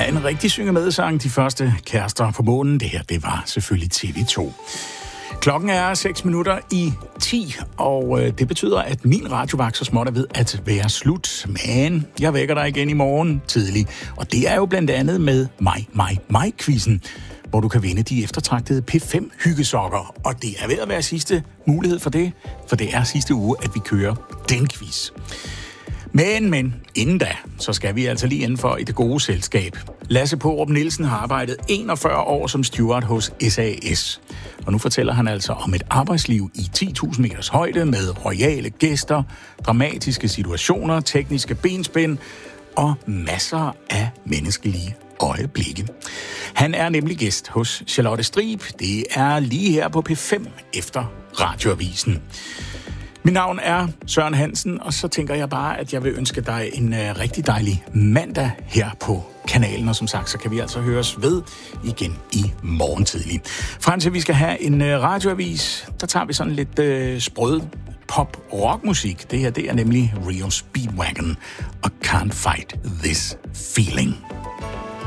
Ja, en rigtig synge-med-sang. De første kærester på månen. Det her, det var selvfølgelig TV2. Klokken er 6 minutter i 10, og det betyder, at min radiovagt så småt er ved at være slut. Men jeg vækker dig igen i morgen tidlig, og det er jo blandt andet med mig-quizzen, hvor du kan vinde de eftertragtede P5-hyggesokker. Og det er ved at være sidste mulighed for det, for det er sidste uge, at vi kører den quiz. Men, inden da, så skal vi altså lige indenfor i det gode selskab. Lasse Paarup Nielsen har arbejdet 41 år som steward hos SAS. Og nu fortæller han altså om et arbejdsliv i 10.000 meters højde med royale gæster, dramatiske situationer, tekniske benspænd og masser af menneskelige øjeblikke. Han er nemlig gæst hos Charlotte Strib. Det er lige her på P5 efter Radioavisen. Mit navn er Søren Hansen, og så tænker jeg bare, at jeg vil ønske dig en rigtig dejlig mandag her på kanalen. Og som sagt, så kan vi altså høres ved igen i morgen tidlig. Frem til vi skal have en radioavis, der tager vi sådan lidt sprød pop-rock-musik. Det her, det er nemlig Rio Speedwagon og Can't Fight This Feeling.